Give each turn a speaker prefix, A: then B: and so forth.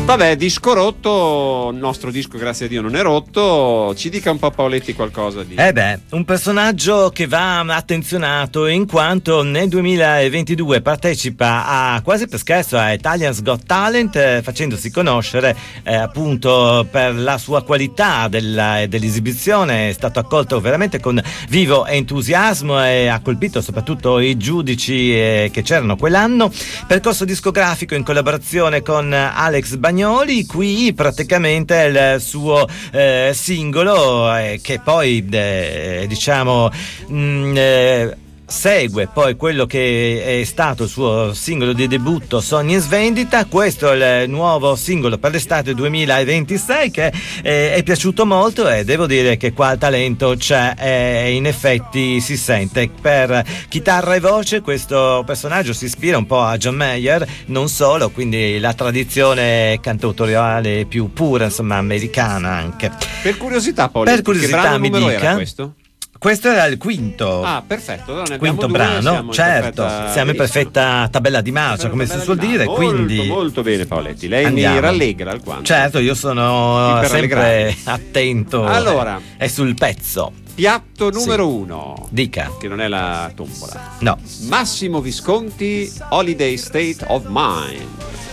A: Vabbè, disco rotto, il nostro disco grazie a Dio non è rotto, ci dica un po' Paoletti qualcosa di...
B: Un personaggio che va attenzionato in quanto nel 2022 partecipa a quasi per scherzo a Italian's Got Talent, facendosi conoscere appunto per la sua qualità dell'esibizione. È stato accolto veramente con vivo entusiasmo e ha colpito soprattutto i giudici che c'erano quell'anno. Percorso discografico in collaborazione con Alex Bagnoli, qui praticamente il suo singolo che poi segue poi quello che è stato il suo singolo di debutto, Sogni in svendita. Questo è il nuovo singolo per l'estate 2026 che è piaciuto molto e devo dire che qua il talento c'è, in effetti si sente. Per chitarra e voce questo personaggio si ispira un po' a John Mayer, non solo, quindi la tradizione cantautoriale più pura, insomma americana anche.
A: Per curiosità, Paolo,
B: per curiosità,
A: che brano
B: mi
A: numero
B: dica.
A: era questo?
B: Questo era il quinto.
A: Ah, perfetto. Allora ne abbiamo
B: quinto
A: due,
B: brano, certo. Siamo in perfetta tabella di marcia, come si suol dire.
A: Molto,
B: quindi
A: molto bene, Paoletti. Lei
B: andiamo.
A: Mi rallegra alquanto.
B: Certo, io sono sempre attento.
A: Allora,
B: è sul pezzo.
A: Piatto numero 1.
B: Dica.
A: Che non è la tombola.
B: No.
A: Massimo Visconti, Holiday State of Mind.